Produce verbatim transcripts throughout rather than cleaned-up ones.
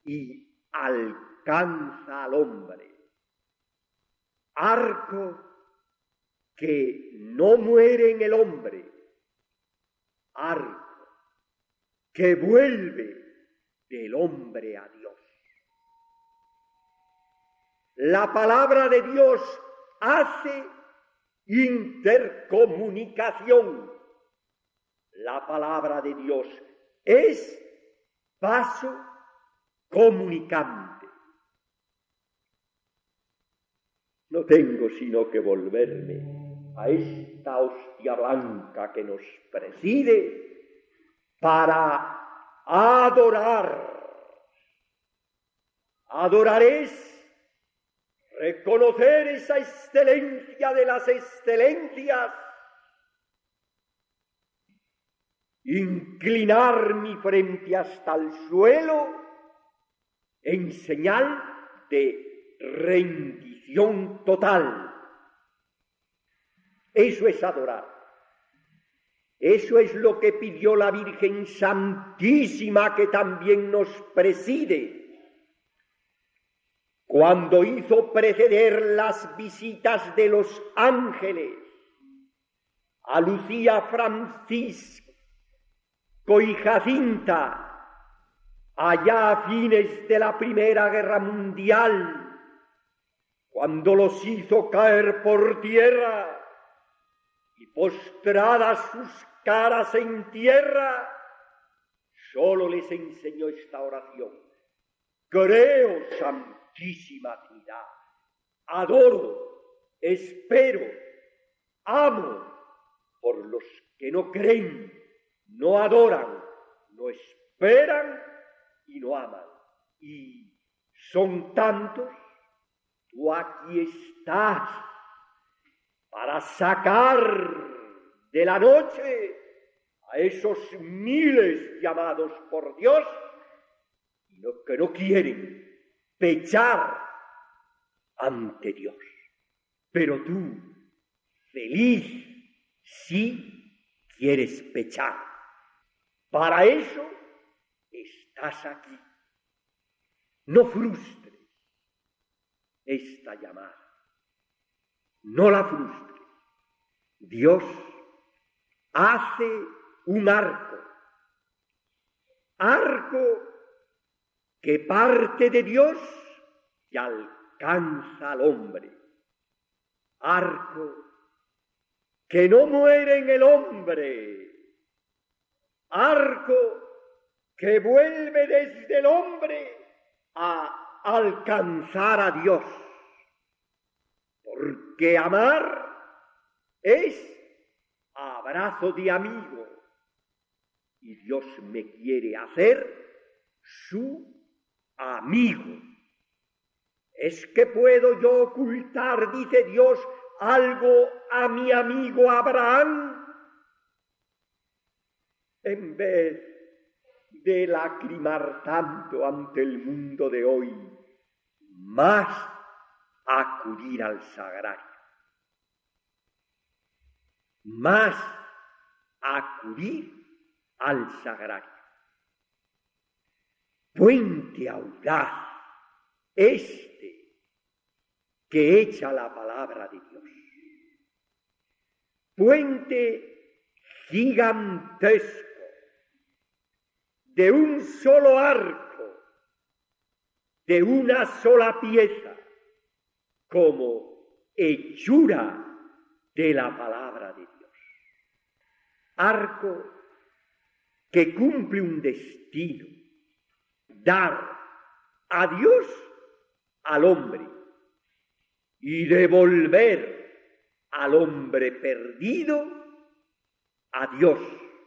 y alcanza al hombre. Arco que no muere en el hombre, arco que vuelve del hombre a Dios. La palabra de Dios hace intercomunicación. La palabra de Dios es vaso comunicante. No tengo sino que volverme a esta hostia blanca que nos preside para adorar. Adorar es reconocer esa excelencia de las excelencias, inclinar mi frente hasta el suelo en señal de rendición total. Eso es adorar. Eso es lo que pidió la Virgen Santísima, que también nos preside, cuando hizo preceder las visitas de los ángeles a Lucía, Francisco y Jacinta, allá a fines de la Primera Guerra Mundial, cuando los hizo caer por tierra y postradas sus caras en tierra, solo les enseñó esta oración: creo, Santísima Trinidad, adoro, espero, amo por los que no creen, no adoran, no esperan y no aman. Y son tantos, tú aquí estás para sacar de la noche a esos miles llamados por Dios y no, que no quieren pechar ante Dios. Pero tú, feliz, sí quieres pechar. Para eso estás aquí. No frustres esta llamada. No la frustres. Dios hace un arco. Arco que parte de Dios y alcanza al hombre. Arco que no muere en el hombre. Arco que vuelve desde el hombre a alcanzar a Dios. Porque amar es abrazo de amigo y Dios me quiere hacer su amigo. ¿Es que puedo yo ocultar, dice Dios, algo a mi amigo Abraham? En vez de lacrimar tanto ante el mundo de hoy, más acudir al sagrario. Más acudir al sagrario. Puente audaz este que echa la palabra de Dios. Puente gigantesco de un solo arco, de una sola pieza, como hechura de la palabra de Dios. Arco que cumple un destino, dar a Dios al hombre y devolver al hombre perdido a Dios.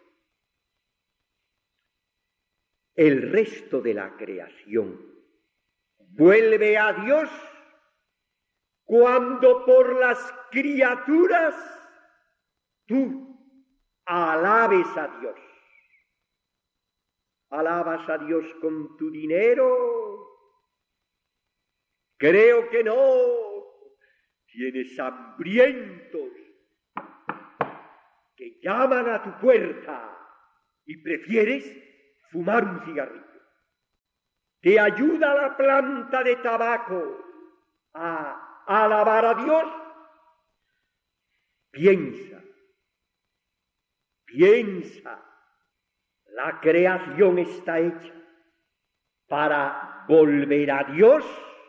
El resto de la creación vuelve a Dios cuando por las criaturas tú alabes a Dios. ¿Alabas a Dios con tu dinero? Creo que no. Tienes hambrientos que llaman a tu puerta y prefieres fumar un cigarrillo. que ayuda a la planta de tabaco a alabar a Dios, piensa, piensa, la creación está hecha para volver a Dios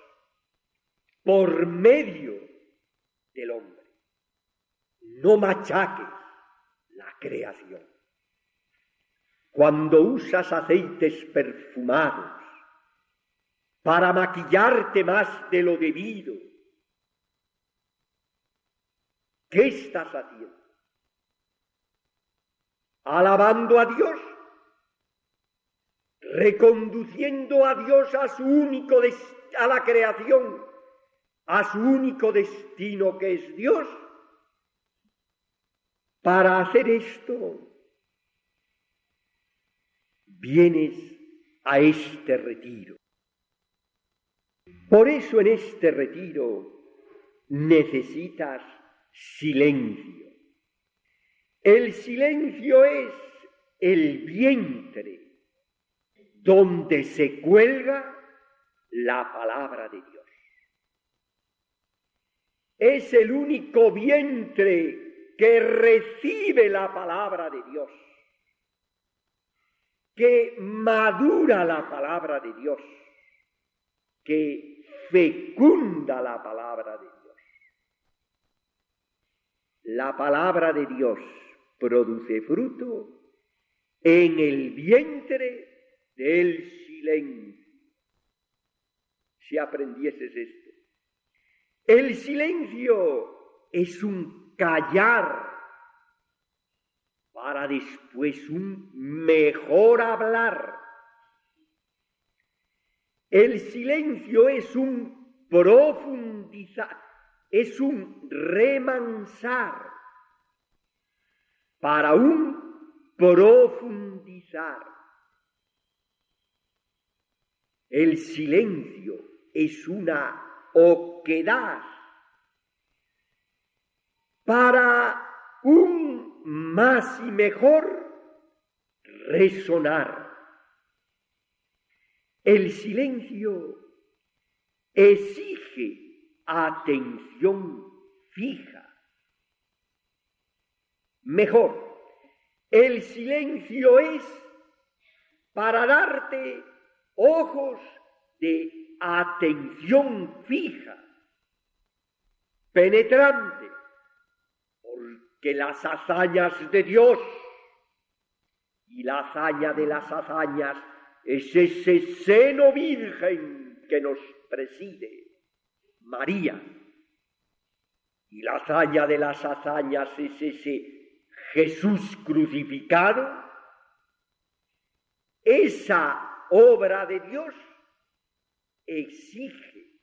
por medio del hombre. No machaques la creación. Cuando usas aceites perfumados para maquillarte más de lo debido, ¿qué estás haciendo? ¿Alabando a Dios? ¿Reconduciendo a Dios a su único destino, a la creación, a su único destino que es Dios? Para hacer esto, vienes a este retiro. Por eso en este retiro necesitas silencio. El silencio es el vientre donde se cuelga la palabra de Dios. Es el único vientre que recibe la palabra de Dios, que madura la palabra de Dios, que fecunda la palabra de Dios. La palabra de Dios produce fruto en el vientre del silencio. Si aprendieses esto. El silencio es un callar para después un mejor hablar. El silencio es un profundizar, es un remansar para un profundizar. El silencio es una oquedad para un más y mejor resonar. El silencio exige atención fija. Mejor, el silencio es para darte ojos de atención fija, penetrante, porque las hazañas de Dios y la hazaña de las hazañas es ese seno virgen que nos preside, María, y la hazaña de las hazañas es ese Jesús crucificado. Esa obra de Dios exige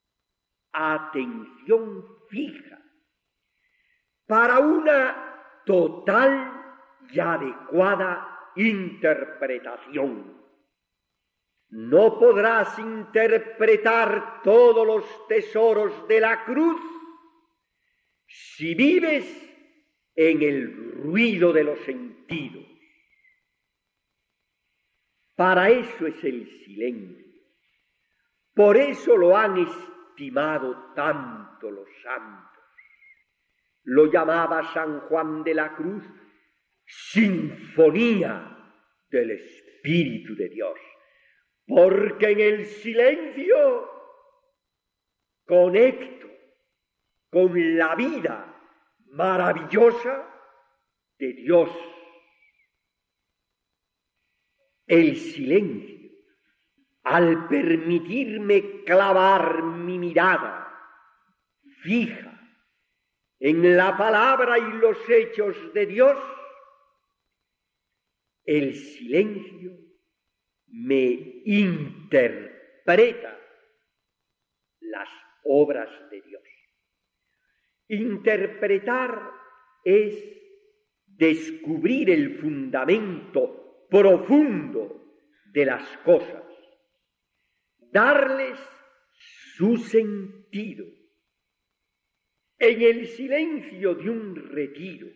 atención fija para una total y adecuada interpretación. No podrás interpretar todos los tesoros de la cruz si vives en el ruido de los sentidos. Para eso es el silencio. Por eso lo han estimado tanto los santos. Lo llamaba San Juan de la Cruz sinfonía del Espíritu de Dios, porque en el silencio conecto con la vida maravillosa de Dios. El silencio, al permitirme clavar mi mirada fija en la palabra y los hechos de Dios, el silencio me interpreta las obras de Dios. Interpretar es descubrir el fundamento profundo de las cosas, darles su sentido. En el silencio de un retiro,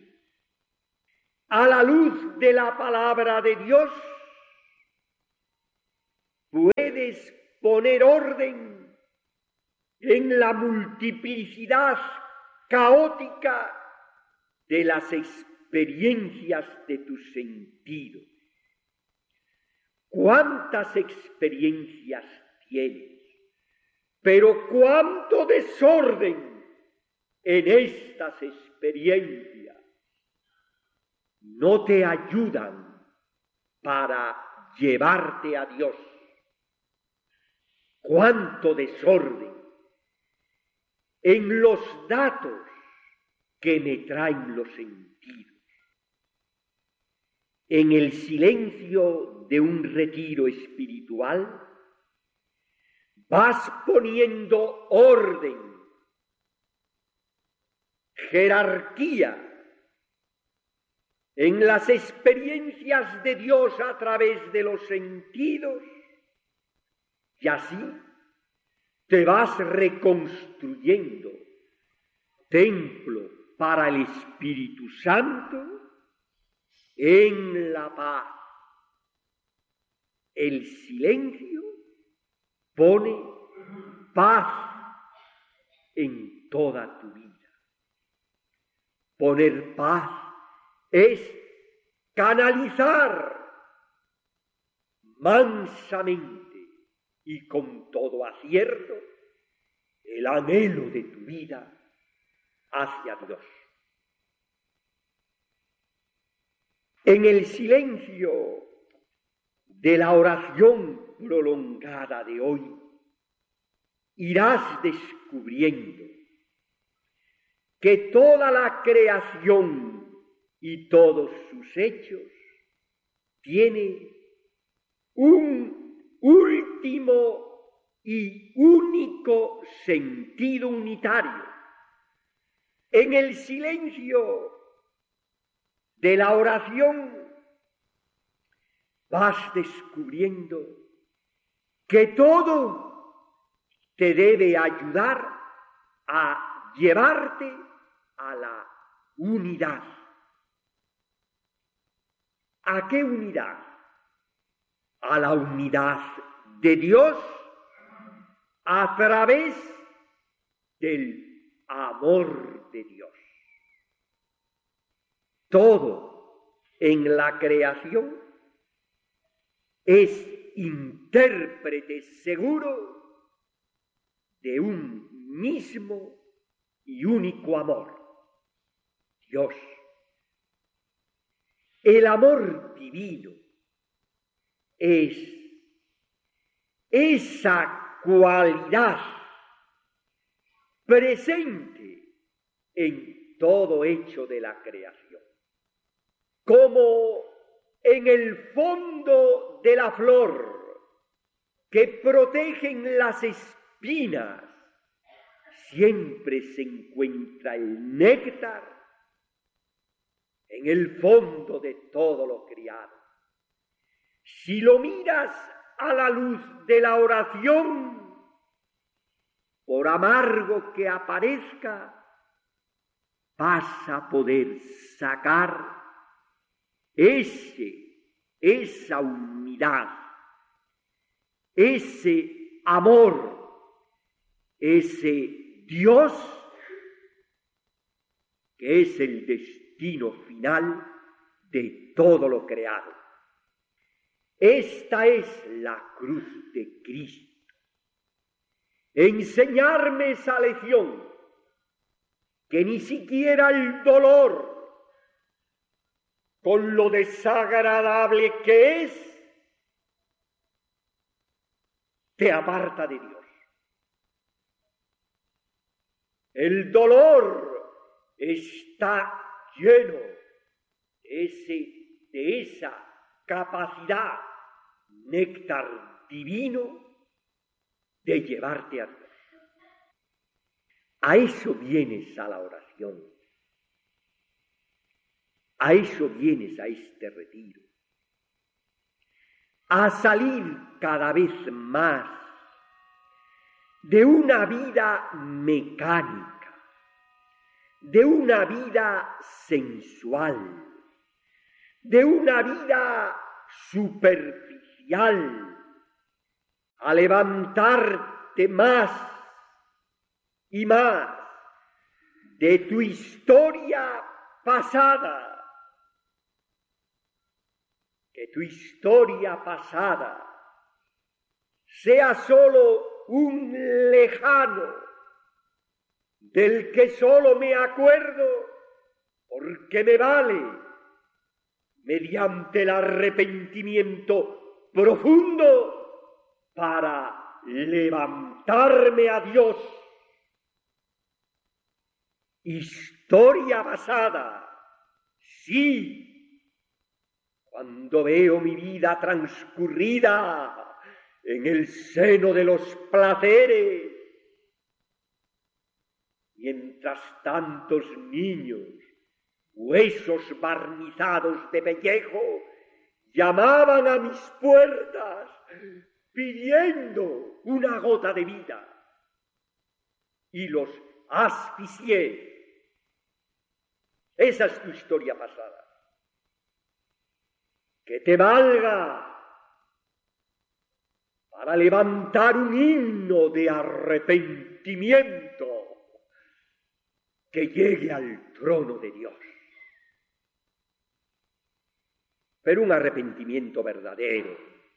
a la luz de la palabra de Dios, puedes poner orden en la multiplicidad caótica de las experiencias de tus sentidos. ¿Cuántas experiencias tienes? Pero cuánto desorden en estas experiencias no te ayudan para llevarte a Dios. Cuánto desorden en los datos que me traen los sentidos. En el silencio de un retiro espiritual vas poniendo orden, jerarquía en las experiencias de Dios a través de los sentidos, y así te vas reconstruyendo templo para el Espíritu Santo en la paz. El silencio pone paz en toda tu vida. Poner paz es canalizar mansamente y con todo acierto el anhelo de tu vida hacia Dios. En el silencio de la oración prolongada de hoy, irás descubriendo que toda la creación y todos sus hechos tiene un último y único sentido unitario. En el silencio de la oración vas descubriendo que todo te debe ayudar a llevarte a la unidad. ¿A qué unidad? A la unidad de Dios a través del amor de Dios. Todo en la creación es intérprete seguro de un mismo y único amor, Dios. El amor divino es esa cualidad presente en todo hecho de la creación, como en el fondo de la flor que protegen las espinas, siempre se encuentra el néctar en el fondo de todo lo criado. Si lo miras a la luz de la oración, por amargo que aparezca, vas a poder sacar ese, esa unidad, ese amor, ese Dios que es el destino final de todo lo creado. Esta es la cruz de Cristo. Enseñarme esa lección, que ni siquiera el dolor, con lo desagradable que es, te aparta de Dios. El dolor está lleno de, ese, de esa capacidad néctar divino de llevarte a Dios. A eso vienes a la oración. A eso vienes a este retiro. A salir cada vez más de una vida mecánica, de una vida sensual, de una vida superficial, a levantarte más y más de tu historia pasada, que tu historia pasada sea sólo un lejano del que sólo me acuerdo porque me vale mediante el arrepentimiento profundo para levantarme a Dios. Historia basada, sí, cuando veo mi vida transcurrida en el seno de los placeres, mientras tantos niños, huesos barnizados de pellejo, llamaban a mis puertas pidiendo una gota de vida, y los asfixié. Esa es tu historia pasada. Que te valga para levantar un himno de arrepentimiento que llegue al trono de Dios. Pero un arrepentimiento verdadero,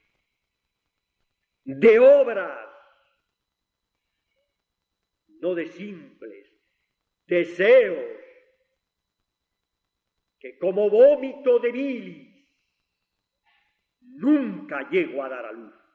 de obras, no de simples deseos, que como vómito de bilis nunca llego a dar a luz.